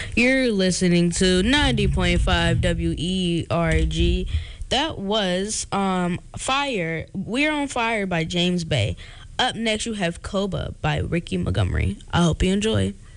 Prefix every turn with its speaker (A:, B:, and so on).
A: You're listening to 90.5 WERG. That was Fire. We're on Fire by James Bay. Up next, you have Koba by Ricky Montgomery. I hope you enjoy.